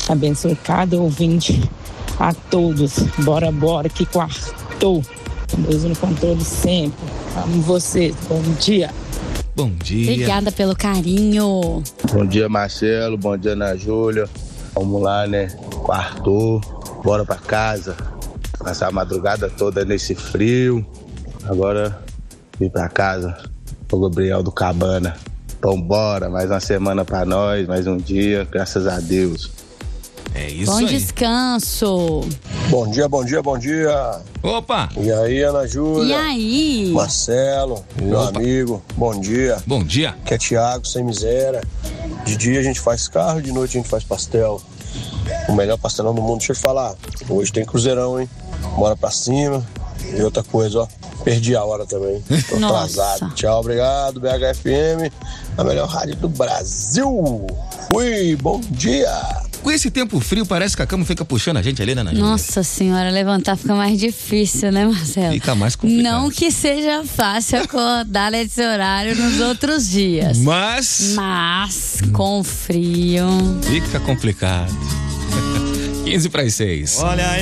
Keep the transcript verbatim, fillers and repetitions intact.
Abençoe cada ouvinte, a todos. Bora, bora, que quartou. Deus no controle sempre. Amo vocês. Bom dia. Bom dia. Obrigada pelo carinho. Bom dia, Marcelo. Bom dia, Ana Júlia. Vamos lá, né? Quartou. Bora pra casa. Passar a madrugada toda nesse frio. Agora, vir pra casa. O Gabriel do Cabana. Então, bora. Mais uma semana pra nós. Mais um dia. Graças a Deus. É isso Bom aí. descanso. Bom dia, bom dia, bom dia. Opa! E aí, Ana Júlia? E aí? Marcelo, meu Opa. amigo, bom dia. Bom dia. Que é Thiago, sem miséria. De dia a gente faz carro, de noite a gente faz pastel. O melhor pastelão do mundo. Deixa eu te falar, hoje tem Cruzeirão, hein? Bora pra cima. E outra coisa, ó, perdi a hora também. Tô Nossa. atrasado. Tchau, obrigado, B H F M, a melhor rádio do Brasil. Fui, bom dia. Com esse tempo frio, parece que a cama fica puxando a gente ali, né, Ana Júlia? Nossa senhora, levantar fica mais difícil, né, Marcelo? Fica mais complicado. Não que seja fácil acordar nesse horário nos outros dias. Mas... Mas, com frio... Fica complicado. quinze para as seis. Olha aí.